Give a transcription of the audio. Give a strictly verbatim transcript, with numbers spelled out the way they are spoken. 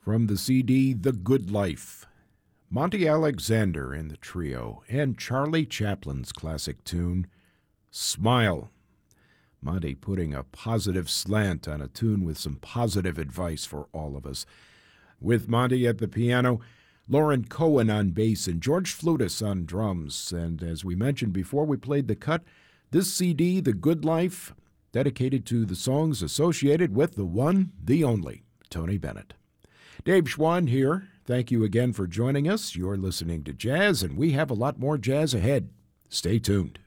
From the C D, The Good Life, Monty Alexander and the trio, and Charlie Chaplin's classic tune, Smile. Monty putting a positive slant on a tune with some positive advice for all of us. With Monty at the piano, Lauren Cohen on bass, and George Flutis on drums. And as we mentioned before we played the cut, this C D, The Good Life, dedicated to the songs associated with the one, the only, Tony Bennett. Dave Schwann here. Thank you again for joining us. You're listening to Jazz, and we have a lot more jazz ahead. Stay tuned.